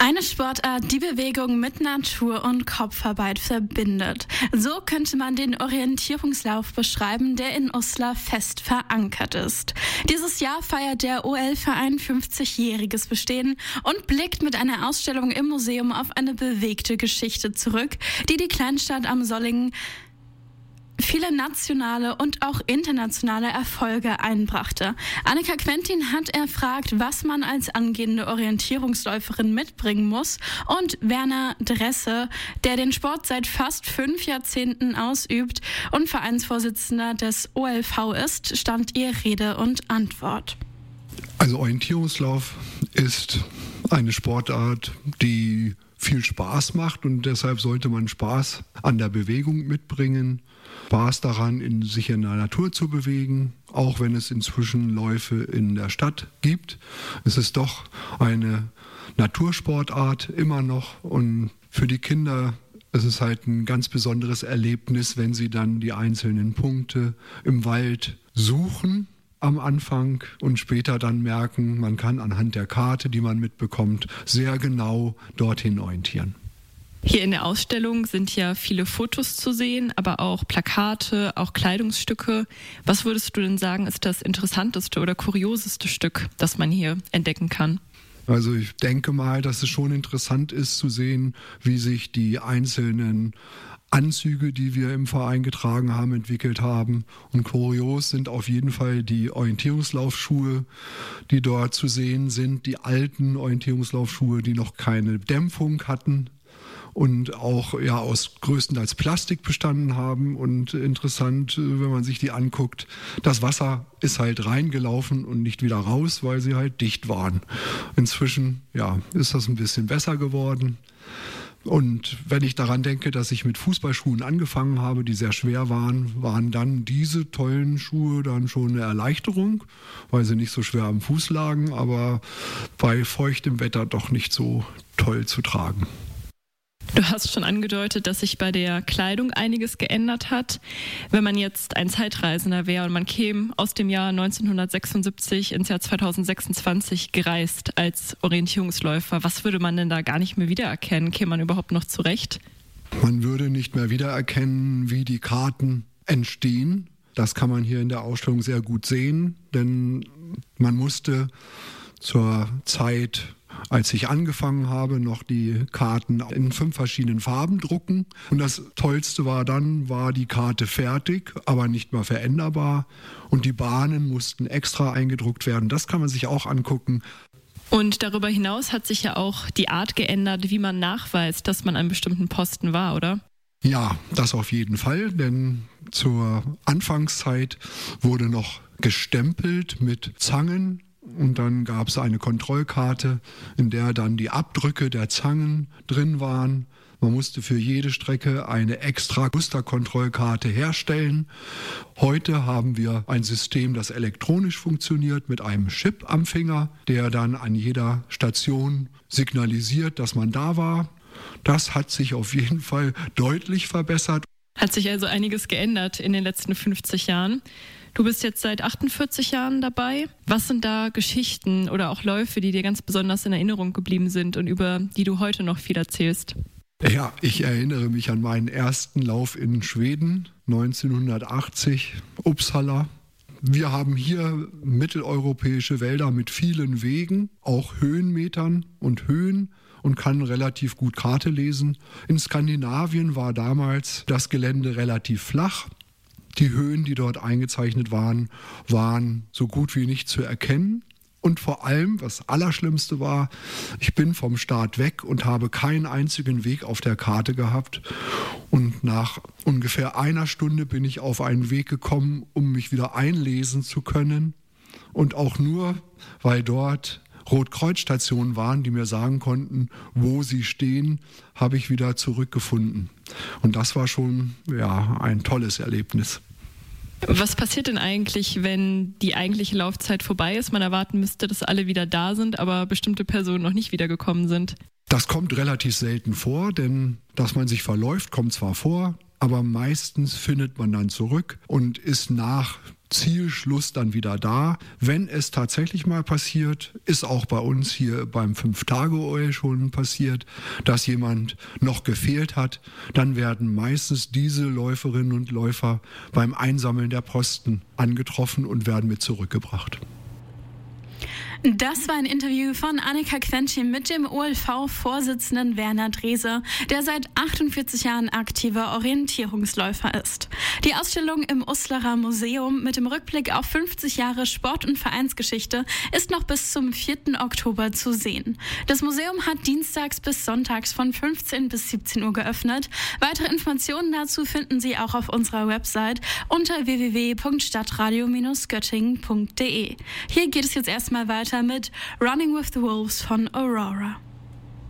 Eine Sportart, die Bewegung mit Natur und Kopfarbeit verbindet. So könnte man den Orientierungslauf beschreiben, der in Uslar fest verankert ist. Dieses Jahr feiert der OL-Verein 50-jähriges Bestehen und blickt mit einer Ausstellung im Museum auf eine bewegte Geschichte zurück, die die Kleinstadt am Sollingen viele nationale und auch internationale Erfolge einbrachte. Annika Quentin hat erfragt, was man als angehende Orientierungsläuferin mitbringen muss, und Werner Dresse, der den Sport seit fast 5 Jahrzehnten ausübt und Vereinsvorsitzender des OLV ist, stand ihr Rede und Antwort. Also Orientierungslauf ist eine Sportart, die viel Spaß macht, und deshalb sollte man Spaß an der Bewegung mitbringen, Spaß daran, sich in der Natur zu bewegen, auch wenn es inzwischen Läufe in der Stadt gibt. Es ist doch eine Natursportart immer noch, und für die Kinder ist es halt ein ganz besonderes Erlebnis, wenn sie dann die einzelnen Punkte im Wald suchen am Anfang und später dann merken, man kann anhand der Karte, die man mitbekommt, sehr genau dorthin orientieren. Hier in der Ausstellung sind ja viele Fotos zu sehen, aber auch Plakate, auch Kleidungsstücke. Was würdest du denn sagen, ist das interessanteste oder kurioseste Stück, das man hier entdecken kann? Also ich denke mal, dass es schon interessant ist zu sehen, wie sich die einzelnen Anzüge, die wir im Verein getragen haben, entwickelt haben. Und kurios sind auf jeden Fall die Orientierungslaufschuhe, die dort zu sehen sind. Die alten Orientierungslaufschuhe, die noch keine Dämpfung hatten und auch aus größtenteils Plastik bestanden haben. Und interessant, wenn man sich die anguckt, das Wasser ist halt reingelaufen und nicht wieder raus, weil sie halt dicht waren. Inzwischen ist das ein bisschen besser geworden. Und wenn ich daran denke, dass ich mit Fußballschuhen angefangen habe, die sehr schwer waren dann diese tollen Schuhe dann schon eine Erleichterung, weil sie nicht so schwer am Fuß lagen, aber bei feuchtem Wetter doch nicht so toll zu tragen. Du hast schon angedeutet, dass sich bei der Kleidung einiges geändert hat. Wenn man jetzt ein Zeitreisender wäre und man käme aus dem Jahr 1976 ins Jahr 2026 gereist als Orientierungsläufer, was würde man denn da gar nicht mehr wiedererkennen? Käme man überhaupt noch zurecht? Man würde nicht mehr wiedererkennen, wie die Karten entstehen. Das kann man hier in der Ausstellung sehr gut sehen, denn man musste zur Zeit, als ich angefangen habe, noch die Karten in 5 verschiedenen Farben drucken. Und das Tollste war die Karte fertig, aber nicht mehr veränderbar. Und die Bahnen mussten extra eingedruckt werden. Das kann man sich auch angucken. Und darüber hinaus hat sich ja auch die Art geändert, wie man nachweist, dass man an bestimmten Posten war, oder? Ja, das auf jeden Fall, denn zur Anfangszeit wurde noch gestempelt mit Zangen. Und dann gab es eine Kontrollkarte, in der dann die Abdrücke der Zangen drin waren. Man musste für jede Strecke eine extra Musterkontrollkarte herstellen. Heute haben wir ein System, das elektronisch funktioniert, mit einem Chip am Finger, der dann an jeder Station signalisiert, dass man da war. Das hat sich auf jeden Fall deutlich verbessert. Hat sich also einiges geändert in den letzten 50 Jahren. Du bist jetzt seit 48 Jahren dabei. Was sind da Geschichten oder auch Läufe, die dir ganz besonders in Erinnerung geblieben sind und über die du heute noch viel erzählst? Ja, ich erinnere mich an meinen ersten Lauf in Schweden, 1980, Uppsala. Wir haben hier mitteleuropäische Wälder mit vielen Wegen, auch Höhenmetern und Höhen, und kann relativ gut Karte lesen. In Skandinavien war damals das Gelände relativ flach. Die Höhen, die dort eingezeichnet waren, waren so gut wie nicht zu erkennen. Und vor allem, was Allerschlimmste war, ich bin vom Start weg und habe keinen einzigen Weg auf der Karte gehabt. Und nach ungefähr einer Stunde bin ich auf einen Weg gekommen, um mich wieder einlesen zu können. Und auch nur, weil dort Rotkreuzstationen waren, die mir sagen konnten, wo sie stehen, habe ich wieder zurückgefunden. Und das war schon ein tolles Erlebnis. Was passiert denn eigentlich, wenn die eigentliche Laufzeit vorbei ist? Man erwarten müsste, dass alle wieder da sind, aber bestimmte Personen noch nicht wiedergekommen sind. Das kommt relativ selten vor, denn dass man sich verläuft, kommt zwar vor, aber meistens findet man dann zurück und ist nach Zielschluss dann wieder da. Wenn es tatsächlich mal passiert, ist auch bei uns hier beim 5-Tage-OL schon passiert, dass jemand noch gefehlt hat, dann werden meistens diese Läuferinnen und Läufer beim Einsammeln der Posten angetroffen und werden mit zurückgebracht. Das war ein Interview von Annika Quentchen mit dem OLV-Vorsitzenden Werner Drese, der seit 48 Jahren aktiver Orientierungsläufer ist. Die Ausstellung im Uslarer Museum mit dem Rückblick auf 50 Jahre Sport- und Vereinsgeschichte ist noch bis zum 4. Oktober zu sehen. Das Museum hat dienstags bis sonntags von 15 bis 17 Uhr geöffnet. Weitere Informationen dazu finden Sie auch auf unserer Website unter www.stadtradio-göttingen.de. Hier geht es jetzt erstmal weiter mit Running with the Wolves von Aurora.